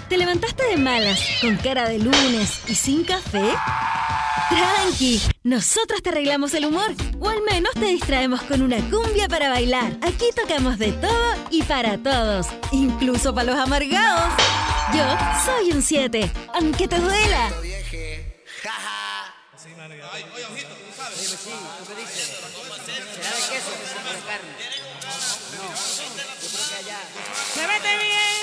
¿Te levantaste de malas, con cara de lunes y sin café? Tranqui, nosotros te arreglamos el humor, o al menos te distraemos con una cumbia para bailar. Aquí tocamos de todo y para todos, incluso para los amargados. Yo soy un 7, aunque te duela. Oye, ojito, tú sabes. Oye, sí, ¿tú qué dices? ¿Será de queso o de carne? No, yo creo que allá. ¡Se vete bien!